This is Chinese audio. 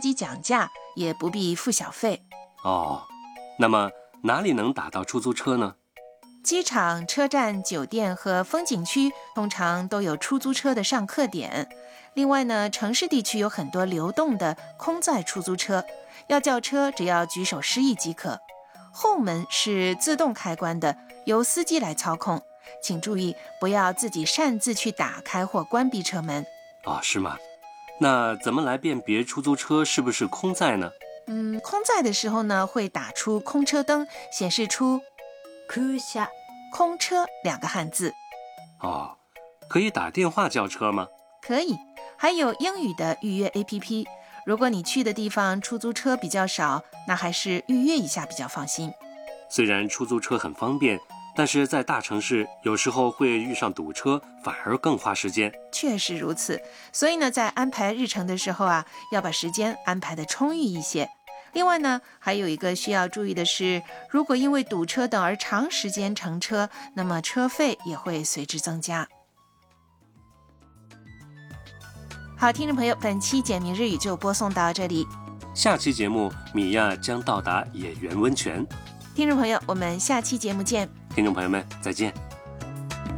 机讲价，也不必付小费。 哦，那么哪里能打到出租车呢？ 机场、车站、酒店和风景区通常都有出租车的上客点。另外呢，城市地区有很多流动的空载出租车，要叫车只要举手示意即可。后门是自动开关的，由司机来操控。请注意，不要自己擅自去打开或关闭车门。 哦，是吗？那怎么来辨别出租车是不是空载呢？ 空载的时候呢，会打出空车灯，显示出空車、空车2个汉字。 哦，可以打电话叫车吗？ 可以，还有英语的预约 APP。如果你去的地方出租车比较少，那还是预约一下比较放心。 虽然出租车很方便，但是在大城市有时候会遇上堵车，反而更花时间。 确实如此，所以呢，在安排日程的时候啊，要把时间安排得充裕一些。另外呢，还有一个需要注意的是，如果因为堵车等而长时间乘车，那么车费也会随之增加。好，听众朋友，本期简明日语就播送到这里。 下期节目，米娅将到达野原温泉。 听众朋友，我们下期节目见。 听众朋友们，再见。